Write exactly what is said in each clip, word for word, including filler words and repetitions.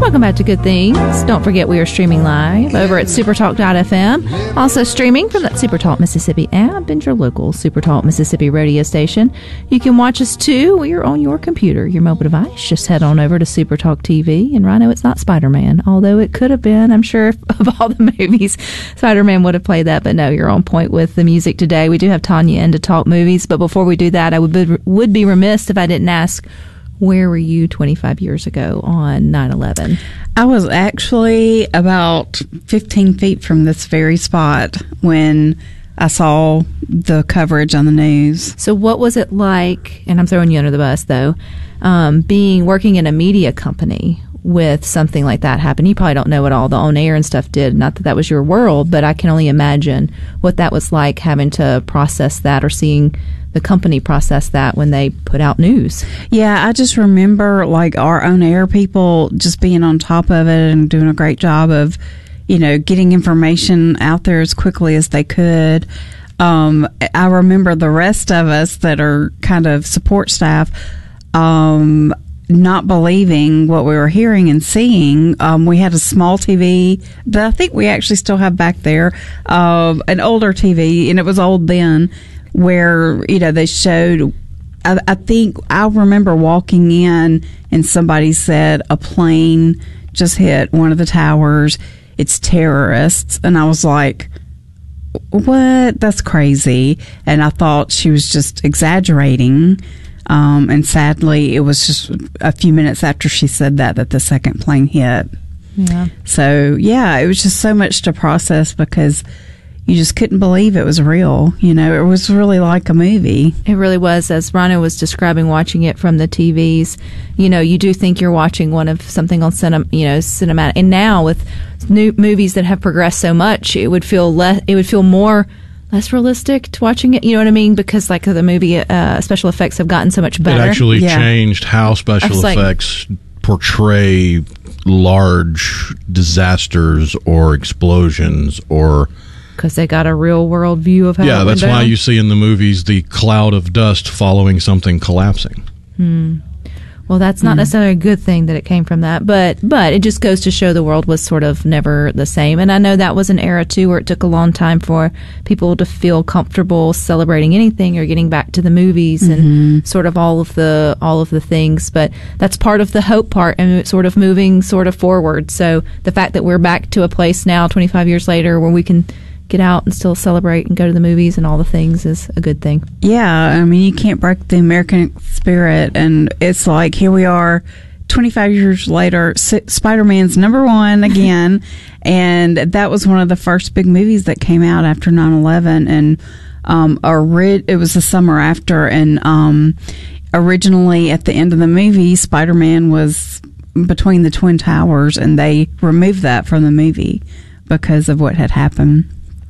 Welcome back to Good Things. Don't forget we are streaming live over at supertalk dot f m. Also streaming from that Supertalk Mississippi app and your local Supertalk Mississippi radio station. You can watch us too. We are on your computer, your mobile device. Just head on over to Supertalk T V. And Rhino, it's not Spider-Man, although it could have been. I'm sure of all the movies, Spider-Man would have played that. But no, you're on point with the music today. We do have Tanya in to talk movies. But before we do that, I would be, would be remiss if I didn't ask, where were you twenty-five years ago on nine eleven? I was actually about fifteen feet from this very spot when I saw the coverage on the news. So what was it like, and I'm throwing you under the bus though, um, being working in a media company with something like that happen? You probably don't know what all the on-air and stuff did. Not that that was your world, but I can only imagine what that was like, having to process that or seeing the company process that when they put out news. Yeah, I just remember like our on-air people just being on top of it and doing a great job of, you know, getting information out there as quickly as they could. Um, I remember the rest of us that are kind of support staff um, not believing what we were hearing and seeing. Um, we had a small T V that I think we actually still have back there, uh, an older T V, and it was old then, where, you know, they showed, I, I think I remember walking in and somebody said a plane just hit one of the towers. It's terrorists. And I was like, what? That's crazy. And I thought she was just exaggerating. Um, and sadly, it was just a few minutes after she said that, that the second plane hit. Yeah. So, yeah, it was just so much to process because you just couldn't believe it was real. You know, it was really like a movie. It really was. As Rhino was describing watching it from the T Vs, you know, you do think you're watching one of something on cinema, you know, cinematic. And now with new movies that have progressed so much, it would feel less, it would feel more, less realistic to watching it. You know what I mean? Because like the movie, uh, special effects have gotten so much better. It actually Yeah. changed how special like- effects portray large disasters or explosions or... Because they got a real world view of how Yeah, it went that's why down. you see in the movies the cloud of dust following something collapsing. Hmm. Well, that's not Mm. necessarily a good thing that it came from that, but but it just goes to show the world was sort of never the same. And I know that was an era too where it took a long time for people to feel comfortable celebrating anything or getting back to the movies Mm-hmm. and sort of all of the all of the things. But that's part of the hope part and it's sort of moving sort of forward. So the fact that we're back to a place now, twenty-five years later, where we can get out and still celebrate and go to the movies and all the things is a good thing. Yeah, I mean, you can't break the American spirit. And it's like, here we are, twenty-five years later, S- Spider-Man's number one again. And that was one of the first big movies that came out after nine eleven. And um, ori- it was the summer after. And um, originally, at the end of the movie, Spider-Man was between the Twin Towers. And they removed that from the movie because of what had happened.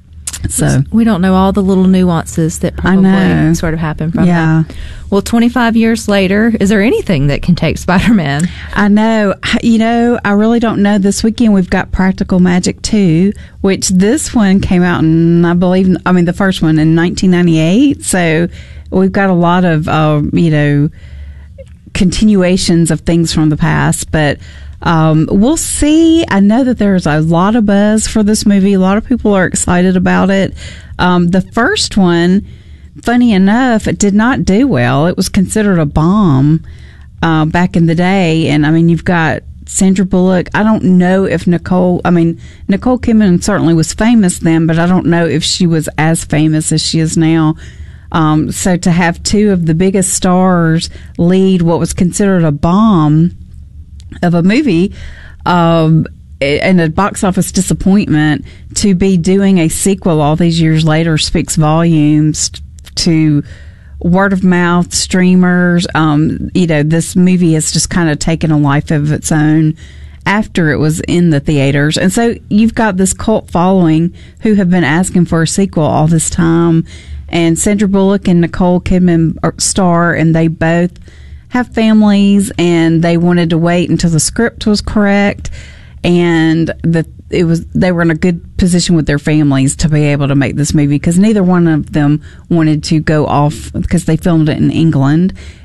So we don't know all the little nuances that probably sort of happened from yeah. that. Well, twenty-five years later, is there anything that can take Spider-Man? I know. You know, I really don't know. This weekend we've got Practical Magic two, which this one came out in, I believe, I mean, the first one in nineteen ninety-eight. So we've got a lot of, uh, you know, continuations of things from the past. But Um, we'll see. I know that there's a lot of buzz for this movie. A lot of people are excited about it. Um, the first one, funny enough, it did not do well. It was considered a bomb uh, back in the day. And, I mean, you've got Sandra Bullock. I don't know if Nicole, I mean, Nicole Kidman certainly was famous then, but I don't know if she was as famous as she is now. Um, so to have two of the biggest stars lead what was considered a bomb of a movie um, and a box office disappointment, to be doing a sequel all these years later speaks volumes to word of mouth, streamers. Um, you know, this movie has just kind of taken a life of its own after it was in the theaters. And so you've got this cult following who have been asking for a sequel all this time. And Sandra Bullock and Nicole Kidman star, and they both have families, and they wanted to wait until the script was correct, and that it was they were in a good position with their families to be able to make this movie, because neither one of them wanted to go off, because they filmed it in England.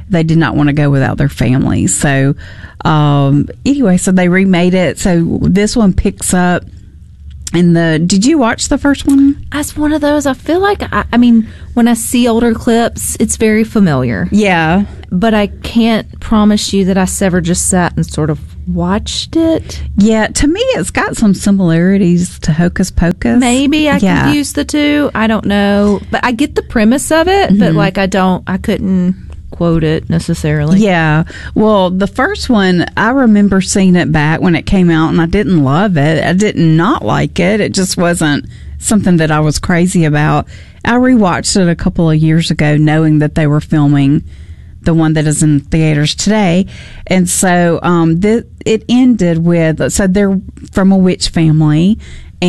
they did not want to go without their families. So um, anyway, so they remade it. So this one picks up in the. Did you watch the first one? That's one of those. I feel like I, I mean, when I see older clips, it's very familiar. Yeah, but I can't promise you that I ever just sat and sort of watched it. Yeah, to me, it's got some similarities to Hocus Pocus. Maybe I yeah. confused the two. I don't know, but I get the premise of it. Mm-hmm. But like, I don't. I couldn't quote it necessarily. Yeah. Well, the first one, I remember seeing it back when it came out, and I didn't love it. I did not like it. It just wasn't something that I was crazy about. I rewatched it a couple of years ago, knowing that they were filming the one that is in theaters today. And so um, th- it ended with, so they're from a witch family,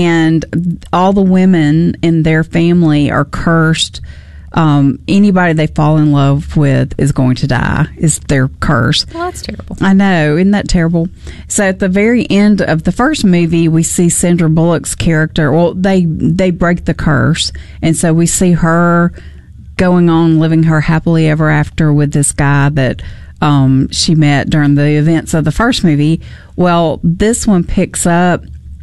and all the women in their family are cursed. Um, anybody they fall in love with is going to die, is their curse. Well, that's terrible. I know, isn't that terrible? So at the very end of the first movie, we see Sandra Bullock's character. Well, they they break the curse, and so we see her going on living her happily ever after with this guy that um, she met during the events of the first movie. Well, this one picks up,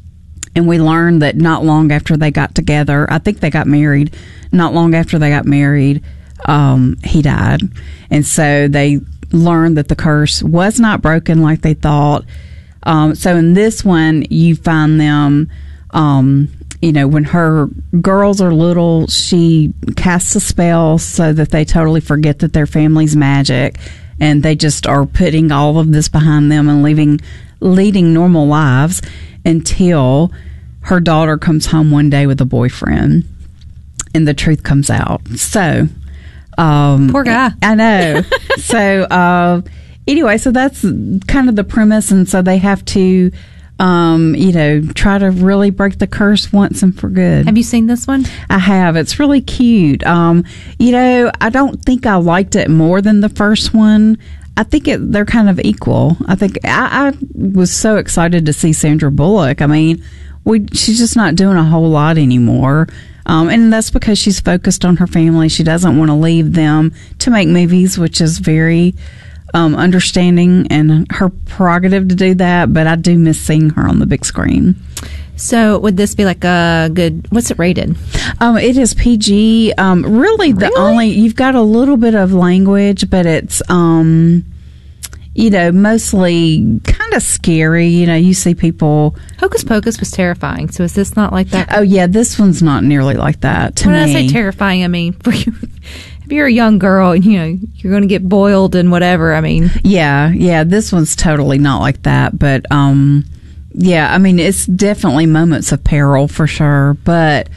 and we learn that not long after they got together, I think they got married, not long after they got married, um, he died. And so they learned that the curse was not broken like they thought. Um, so in this one, you find them, um, you know, when her girls are little, she casts a spell so that they totally forget that their family's magic, and they just are putting all of this behind them and leaving, leading normal lives until her daughter comes home one day with a boyfriend, and the truth comes out. So, um, poor guy. I know. so, uh, anyway, so that's kind of the premise, and so they have to, um, you know, try to really break the curse once and for good. Have you seen this one? I have. It's really cute. Um, you know, I don't think I liked it more than the first one. I think it, they're kind of equal. I think I, I was so excited to see Sandra Bullock. I mean, we she's just not doing a whole lot anymore. Um, and that's because she's focused on her family. She doesn't want to leave them to make movies, which is very um, understanding and her prerogative to do that. But I do miss seeing her on the big screen. So would this be like a good, what's it rated? Um, it is P G. Um, really, the really? only, you've got a little bit of language, but it's, um, you know, mostly kind of scary. You know, you see people. Hocus Pocus was terrifying. So is this not like that? Oh, yeah, this one's not nearly like that to when me. I say terrifying, I mean, for you, if you're a young girl and, you know, you're going to get boiled and whatever, I mean. Yeah, yeah, this one's totally not like that. But, um, yeah, I mean, it's definitely moments of peril for sure. But,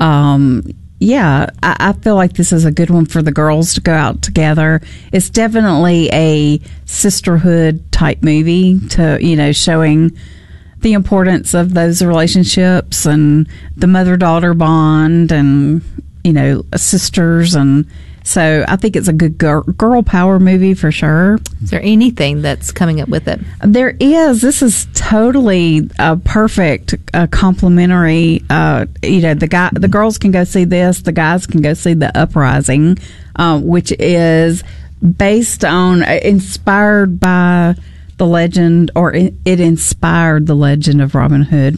um, yeah, I, I feel like this is a good one for the girls to go out together. It's definitely a sisterhood type movie to, you know, showing the importance of those relationships and the mother-daughter bond and, you know, sisters. And so I think it's a good girl, girl power movie for sure. Is there anything that's coming up with it? There is. This is totally a perfect uh, complimentary. Uh, you know, the guy, the girls can go see this. The guys can go see The Uprising, uh, which is based on, uh, inspired by the legend, or it, it inspired the legend of Robin Hood.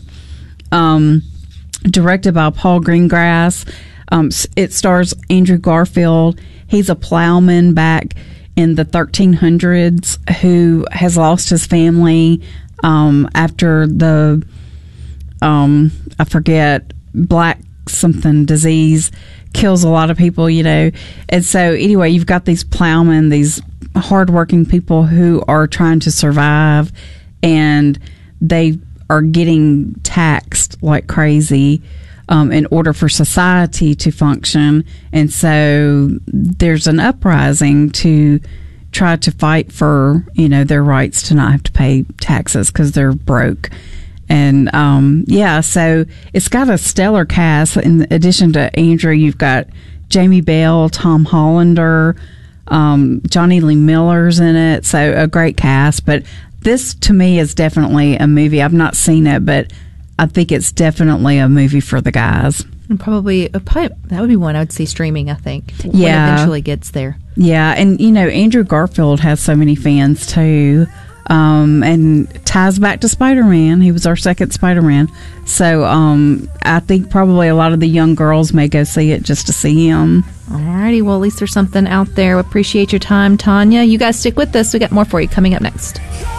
Um, directed by Paul Greengrass. Um, it stars Andrew Garfield. He's a plowman back in the thirteen hundreds who has lost his family um, after the, um, I forget, black something disease kills a lot of people, you know. And so anyway, you've got these plowmen, these hardworking people who are trying to survive, and they are getting taxed like crazy Um, in order for society to function. And so there's an uprising to try to fight for, you know, their rights to not have to pay taxes because they're broke. And, um, yeah, so it's got a stellar cast. In addition to Andrew, you've got Jamie Bell, Tom Hollander, um, Johnny Lee Miller's in it. So a great cast. But this, to me, is definitely a movie. I've not seen it, but I think it's definitely a movie for the guys. And probably, uh, probably that would be one I would see streaming, I think. When Yeah. it eventually gets there. Yeah, and you know, Andrew Garfield has so many fans too. Um, and ties back to Spider-Man. He was our second Spider-Man. So um, I think probably a lot of the young girls may go see it just to see him. Alrighty, well, at least there's something out there. Appreciate your time, Tanya. You guys stick with us. We got more for you coming up next.